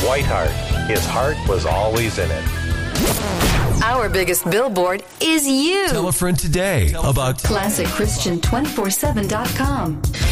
Whiteheart. His heart was always in it. Our biggest billboard is you. Tell a friend today about ClassicChristian247.com.